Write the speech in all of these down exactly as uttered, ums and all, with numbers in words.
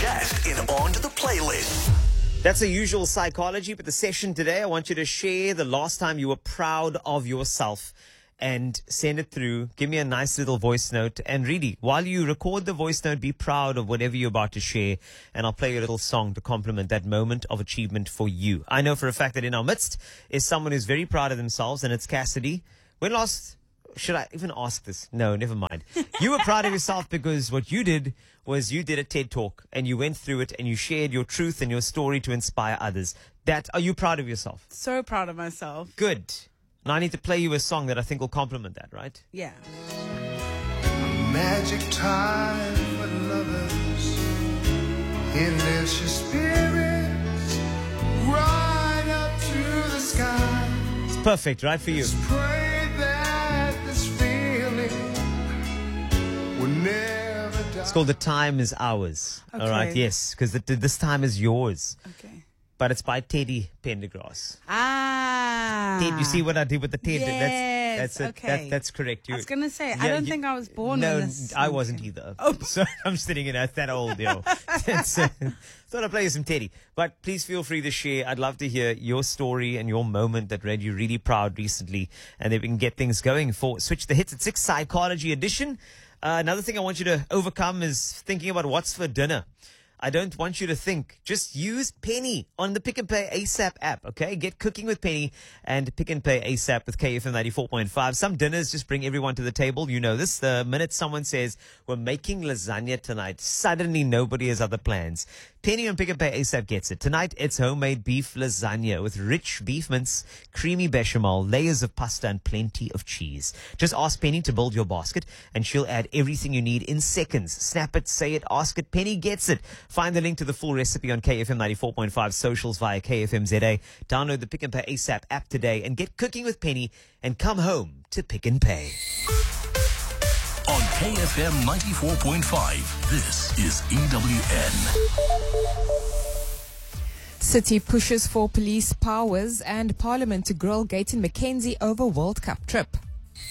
guest in Onto the Playlist. That's the usual psychology, but the session today, I want you to share the last time you were proud of yourself and send it through. Give me a nice little voice note. And really, while you record the voice note, be proud of whatever you're about to share. And I'll play you a little song to compliment that moment of achievement for you. I know for a fact that in our midst is someone who's very proud of themselves, and it's Cassidy. When last... Should I even ask this? No, never mind. You were proud of yourself because what you did was you did a TED Talk and you went through it and you shared your truth and your story to inspire others. That, are you proud of yourself? So proud of myself. Good. Now I need to play you a song that I think will compliment that, right? Yeah. Magic time for lovers. It lifts your spirits right up to the sky. It's perfect, right, for you? Just pray that this feeling will never die. It's called The Time Is Ours. Okay. All right, yes, because this time is yours. Okay. But it's by Teddy Pendergrass. Ah. Ted, you see what I did with the Ted? Yes, that's, that's it. okay. That, that's correct. You, I was going to say, I Yeah, don't you- think I was born No, in this. I wasn't Okay. either. Oh. So I'm sitting in at that old, yo. That's, uh, thought I'd play you some Teddy. But please feel free to share. I'd love to hear your story and your moment that made you really proud recently. And then we can get things going for Switch the Hits at six Psychology Edition. Uh, another thing I want you to overcome is thinking about what's for dinner. I don't want you to think. Just use Penny on the Pick and Pay ASAP app, okay? Get cooking with Penny and Pick and Pay ASAP with K F M ninety-four point five. Some dinners just bring everyone to the table. You know this. The minute someone says, we're making lasagna tonight, suddenly nobody has other plans. Penny on Pick and Pay ASAP gets it. Tonight, it's homemade beef lasagna with rich beef mince, creamy bechamel, layers of pasta, and plenty of cheese. Just ask Penny to build your basket, and she'll add everything you need in seconds. Snap it, say it, ask it. Penny gets it. Find the link to the full recipe on K F M ninety-four point five socials via K F M Z A. Download the Pick and Pay ASAP app today and get cooking with Penny and come home to Pick and Pay. On K F M ninety-four point five, this is E W N. City pushes for police powers and Parliament to grill Gayton McKenzie over World Cup trip.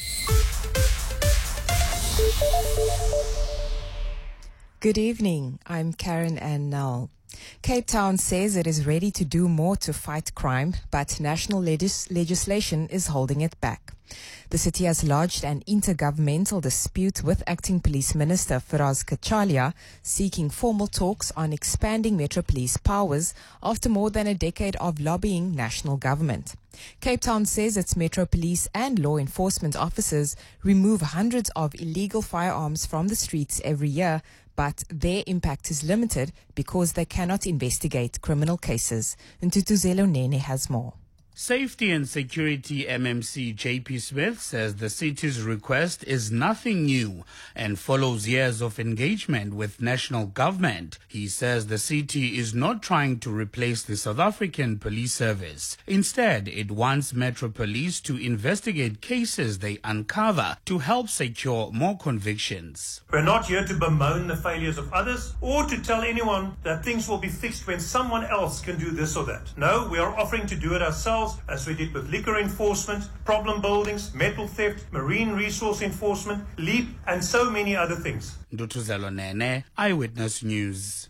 Good evening. I'm Karen Ann Null. Cape Town says it is ready to do more to fight crime, but national legis- legislation is holding it back. The city has lodged an intergovernmental dispute with Acting Police Minister Firaz Kachalia, seeking formal talks on expanding Metro Police powers after more than a decade of lobbying national government. Cape Town says its Metro Police and law enforcement officers remove hundreds of illegal firearms from the streets every year, but their impact is limited because they cannot investigate criminal cases. Ntutuzelo Nene has more. Safety and Security M M C J P Smith says the city's request is nothing new and follows years of engagement with national government. He says the city is not trying to replace the South African Police Service. Instead, it wants Metro Police to investigate cases they uncover to help secure more convictions. We're not here to bemoan the failures of others or to tell anyone that things will be fixed when someone else can do this or that. No, we are offering to do it ourselves, as we did with liquor enforcement, problem buildings, metal theft, marine resource enforcement, LEAP, and so many other things. Ndutuzelo Nene, Eyewitness News.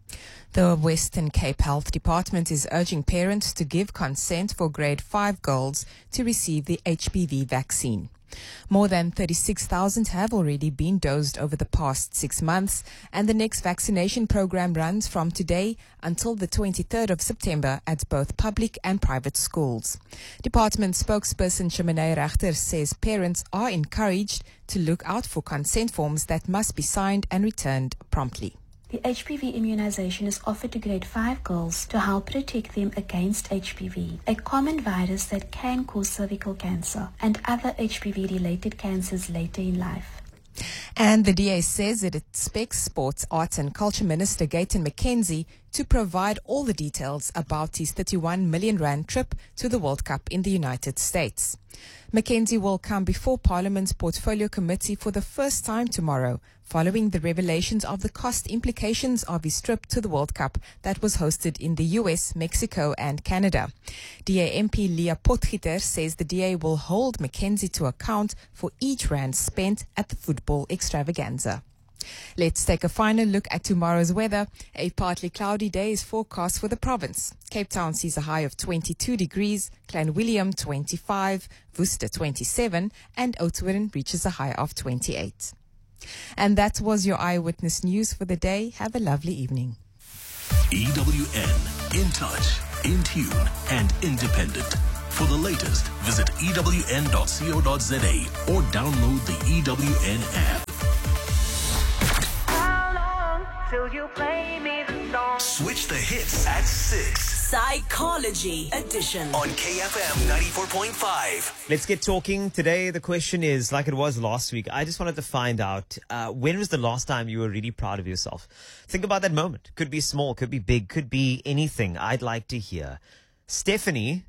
The Western Cape Health Department is urging parents to give consent for grade five girls to receive the H P V vaccine. More than thirty-six thousand have already been dosed over the past six months, and the next vaccination program runs from today until the twenty-third of September at both public and private schools. Department spokesperson Shemane Rachter says parents are encouraged to look out for consent forms that must be signed and returned promptly. The H P V immunization is offered to grade five girls to help protect them against H P V, a common virus that can cause cervical cancer and other H P V-related cancers later in life. And the D A says it expects Sports, Arts and Culture Minister Gayton McKenzie to provide all the details about his thirty-one million rand trip to the World Cup in the United States. McKenzie will come before Parliament's Portfolio Committee for the first time tomorrow, following the revelations of the cost implications of his trip to the World Cup that was hosted in the U S, Mexico and Canada. D A M P Leah Potgieter says the D A will hold McKenzie to account for each rand spent at the football extravaganza. Let's take a final look at tomorrow's weather. A partly cloudy day is forecast for the province. Cape Town sees a high of twenty-two degrees, Clanwilliam twenty-five, Worcester twenty-seven, and Oudtshoorn reaches a high of twenty-eight. And that was your Eyewitness News for the day. Have a lovely evening. E W N, in touch, in tune, and independent. For the latest, visit E W N dot co dot za or download the E W N app. How long till you play me the song? Switch the hits at six. Psychology Edition On K F M ninety-four point five. Let's get talking. Today, the question is, like it was last week, I just wanted to find out, uh, when was the last time you were really proud of yourself? Think about that moment. Could be small, could be big, could be anything. I'd like to hear. Stephanie.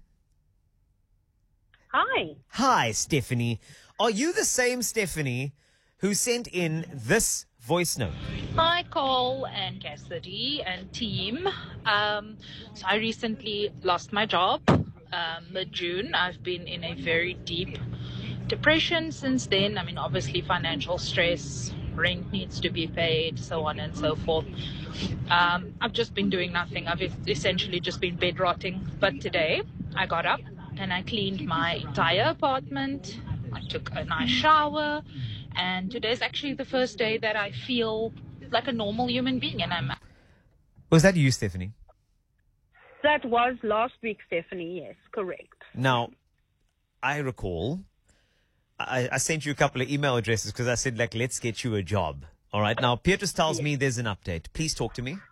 Hi. Hi, Stephanie. Are you the same Stephanie who sent in this voice note? Hi, Cole and Cassidy and team. Um, so I recently lost my job um, mid-June. I've been in a very deep depression since then. I mean, obviously financial stress, rent needs to be paid, so on and so forth. Um, I've just been doing nothing. I've essentially just been bed rotting. But today I got up and I cleaned my entire apartment. I took a nice shower. And today's actually the first day that I feel like a normal human being. And I'm. Was that you, Stephanie? That was last week, Stephanie. Yes, correct. Now, I recall I, I sent you a couple of email addresses because I said, like, let's get you a job. All right. Now, Beatrice tells yes. me there's an update. Please talk to me.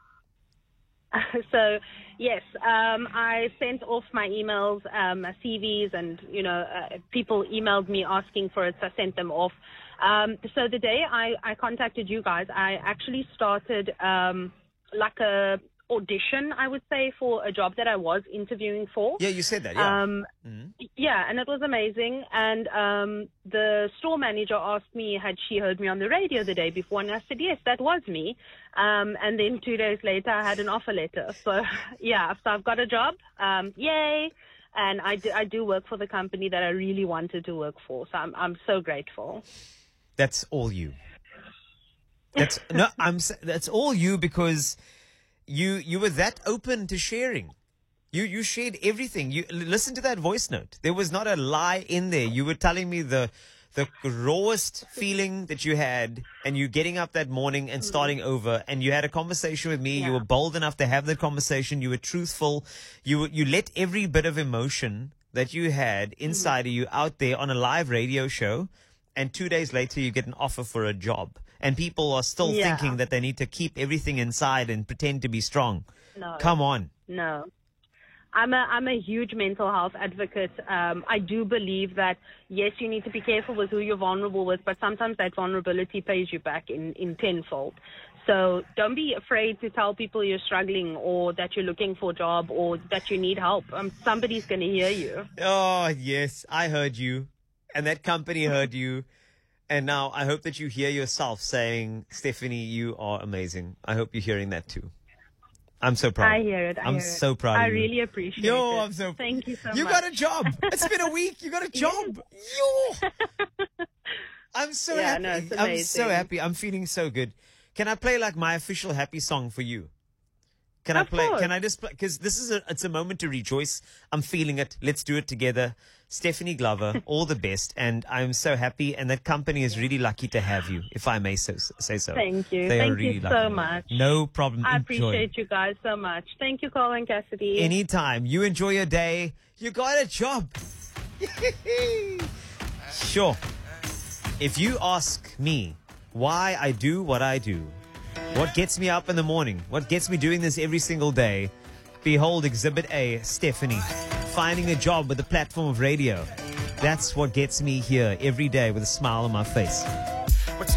So, yes, um, I sent off my emails, um, C Vs, and, you know, uh, people emailed me asking for it, so I sent them off. Um, so the day I, I contacted you guys, I actually started um, like a audition, I would say, for a job that I was interviewing for. Yeah, you said that, yeah. Um, mm-hmm. Yeah, and it was amazing. And um, the store manager asked me, had she heard me on the radio the day before? And I said, yes, that was me. Um, and then two days later, I had an offer letter. So, yeah, so I've got a job. Um, yay. And I do, I do work for the company that I really wanted to work for. So I'm, I'm so grateful. That's all you. That's no, I'm. That's all you because you you were that open to sharing. You you shared everything. You listen to that voice note. There was not a lie in there. You were telling me the the rawest feeling that you had, and you getting up that morning and starting over, and you had a conversation with me. Yeah. You were bold enough to have that conversation. You were truthful. You you let every bit of emotion that you had inside mm-hmm. of you out there on a live radio show. And two days later, you get an offer for a job. And people are still yeah. thinking that they need to keep everything inside and pretend to be strong. No. Come on. No. I'm a, I'm a huge mental health advocate. Um, I do believe that, yes, you need to be careful with who you're vulnerable with, but sometimes that vulnerability pays you back in, in tenfold. So don't be afraid to tell people you're struggling or that you're looking for a job or that you need help. Um, somebody's going to hear you. Oh, yes, I heard you. And that company heard you. And now I hope that you hear yourself saying, Stephanie, you are amazing. I hope you're hearing that too. I'm so proud. I hear it. I I'm hear so it. proud I of you. really appreciate Yo, it. I'm so Thank you so you much. You got a job. It's been a week. You got a job. Yo. I'm so yeah, happy. No, it's I'm amazing. so happy. I'm feeling so good. Can I play like my official happy song for you? Can of I play? Course. Can I just play? Because this is a, it's a moment to rejoice. I'm feeling it. Let's do it together. Stephanie Glover, all the best. And I'm so happy. And that company is really lucky to have you, if I may so, say so. Thank you. They Thank are really you lucky. so much. No problem. I Enjoy. appreciate you guys so much. Thank you, Colin Cassidy. Anytime. You enjoy your day. You got a job. Sure. If you ask me why I do what I do, what gets me up in the morning, what gets me doing this every single day, behold Exhibit A, Stephanie, finding a job with the platform of radio. That's what gets me here every day with a smile on my face.